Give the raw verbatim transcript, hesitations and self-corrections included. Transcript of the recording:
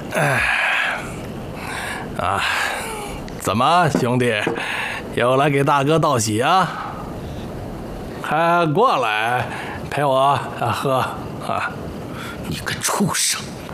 啊，怎么，兄弟，又来给大哥道喜啊？还过来陪我啊喝啊！ 你个畜生，